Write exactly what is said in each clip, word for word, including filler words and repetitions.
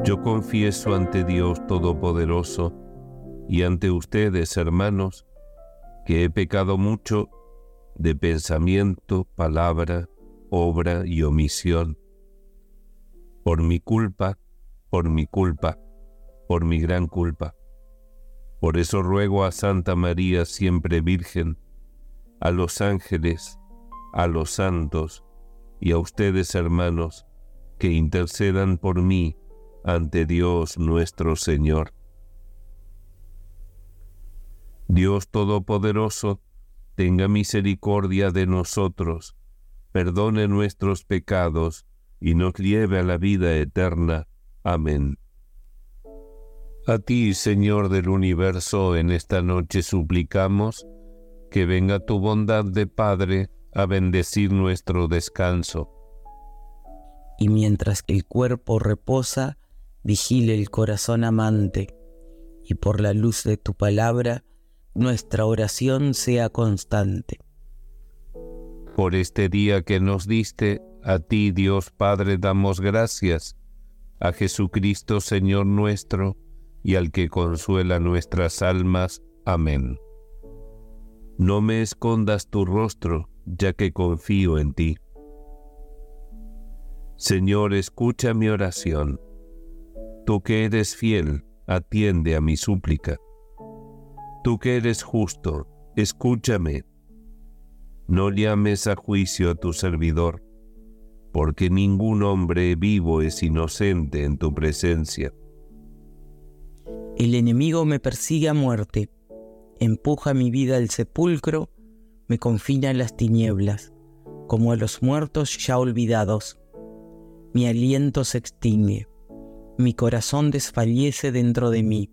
Yo confieso ante Dios Todopoderoso y ante ustedes, hermanos, que he pecado mucho de pensamiento, palabra, obra y omisión. Por mi culpa, por mi culpa, por mi gran culpa. Por eso ruego a Santa María siempre Virgen, a los ángeles, a los santos y a ustedes, hermanos, que intercedan por mí ante Dios nuestro Señor. Dios Todopoderoso, tenga misericordia de nosotros, perdone nuestros pecados y nos lleve a la vida eterna. Amén. A ti, Señor del universo, en esta noche suplicamos que venga tu bondad de Padre a bendecir nuestro descanso. Y mientras el cuerpo reposa, vigile el corazón amante, y por la luz de tu palabra, nuestra oración sea constante. Por este día que nos diste, a ti, Dios Padre, damos gracias, a Jesucristo, Señor nuestro, y al que consuela nuestras almas. Amén. No me escondas tu rostro, ya que confío en ti. Señor, escucha mi oración. Tú que eres fiel, atiende a mi súplica. Tú que eres justo, escúchame. No llames a juicio a tu servidor, porque ningún hombre vivo es inocente en tu presencia. El enemigo me persigue a muerte, empuja mi vida al sepulcro, me confina en las tinieblas, como a los muertos ya olvidados. Mi aliento se extingue, mi corazón desfallece dentro de mí.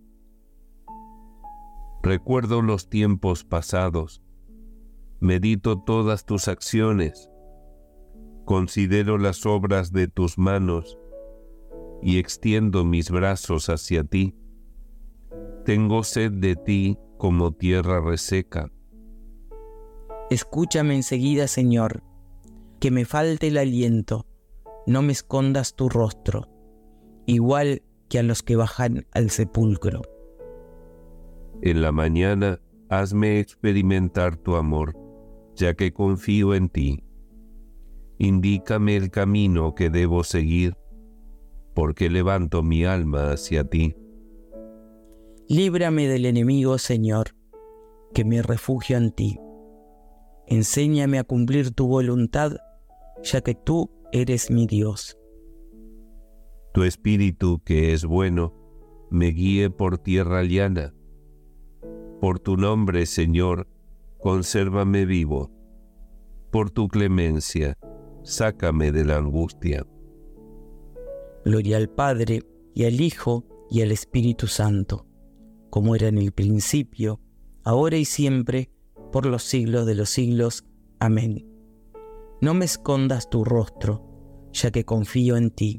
Recuerdo los tiempos pasados, medito todas tus acciones, considero las obras de tus manos y extiendo mis brazos hacia ti. Tengo sed de ti como tierra reseca. Escúchame enseguida, Señor, que me falte el aliento, no me escondas tu rostro, igual que a los que bajan al sepulcro. En la mañana, hazme experimentar tu amor, ya que confío en ti. Indícame el camino que debo seguir, porque levanto mi alma hacia ti. Líbrame del enemigo, Señor, que me refugio en ti. Enséñame a cumplir tu voluntad, ya que tú eres mi Dios. Tu espíritu, que es bueno, me guíe por tierra llana. Por tu nombre, Señor, consérvame vivo. Por tu clemencia, sácame de la angustia. Gloria al Padre, y al Hijo, y al Espíritu Santo, como era en el principio, ahora y siempre, por los siglos de los siglos. Amén. No me escondas tu rostro, ya que confío en ti.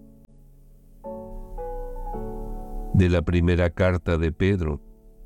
De la primera carta de Pedro.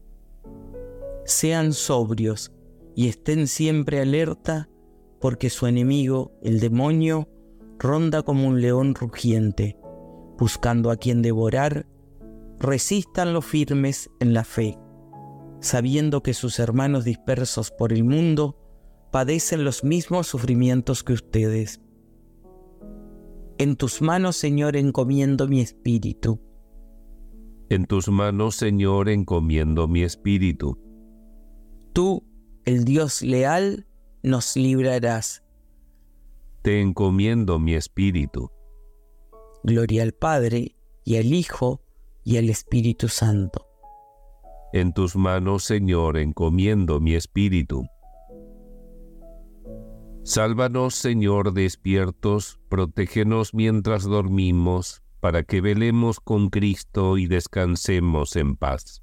Sean sobrios y estén siempre alerta, porque su enemigo, el demonio, ronda como un león rugiente, buscando a quien devorar. Resistan los firmes en la fe, sabiendo que sus hermanos dispersos por el mundo padecen los mismos sufrimientos que ustedes. En tus manos, Señor, encomiendo mi espíritu. En tus manos, Señor, encomiendo mi espíritu. Tú, el Dios leal, nos librarás. Te encomiendo mi espíritu. Gloria al Padre, y al Hijo, y al Espíritu Santo. En tus manos, Señor, encomiendo mi espíritu. Sálvanos, Señor, despiertos, protégenos mientras dormimos, para que velemos con Cristo y descansemos en paz.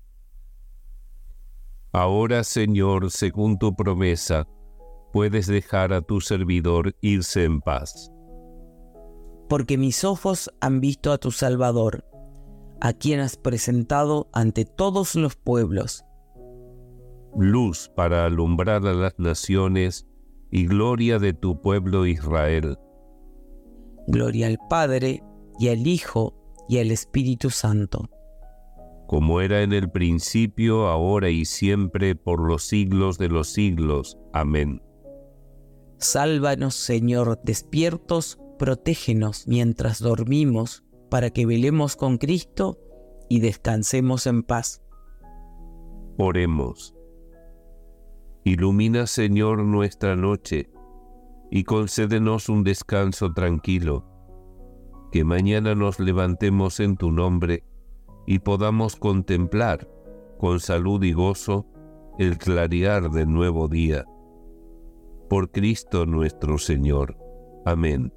Ahora, Señor, según tu promesa, puedes dejar a tu servidor irse en paz. Porque mis ojos han visto a tu Salvador, a quien has presentado ante todos los pueblos. Luz para alumbrar a las naciones y gloria de tu pueblo Israel. Gloria al Padre, y al Hijo, y al Espíritu Santo. Como era en el principio, ahora y siempre, por los siglos de los siglos. Amén. Sálvanos, Señor, despiertos, protégenos mientras dormimos, para que velemos con Cristo y descansemos en paz. Oremos. Ilumina, Señor, nuestra noche, y concédenos un descanso tranquilo, que mañana nos levantemos en tu nombre y podamos contemplar con salud y gozo el clarear del nuevo día. Por Cristo nuestro Señor. Amén.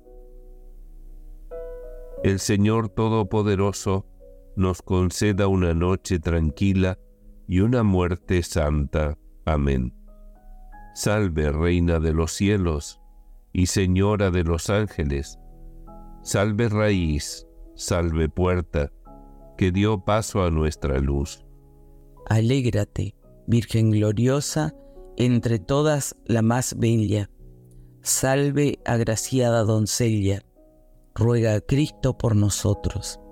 El Señor Todopoderoso nos conceda una noche tranquila y una muerte santa. Amén. Salve, Reina de los cielos y Señora de los ángeles. Salve raíz, salve puerta, que dio paso a nuestra luz. Alégrate, Virgen gloriosa, entre todas la más bella. Salve, agraciada doncella, ruega a Cristo por nosotros.